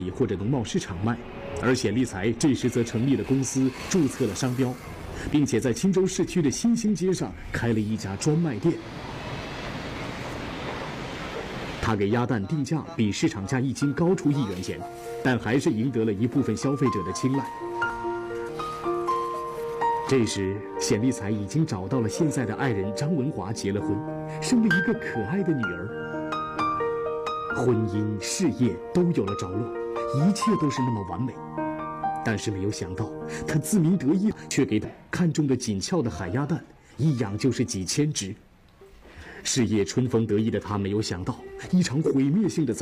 或者农贸市场卖，而显利财这时则成立了公司，注册了商标，并且在青州市区的新兴街上开了一家专卖店。他给鸭蛋定价比市场价一斤高出1元钱，但还是赢得了一部分消费者的青睐。这时，显利财已经找到了现在的爱人张文华，结了婚，生了一个可爱的女儿。婚姻、事业都有了着落，一切都是那么完美。但是没有想到，他自鸣得意，却给他看中的紧俏的海鸭蛋，一养就是几千只。事业春风得意的他，没有想到一场毁灭性的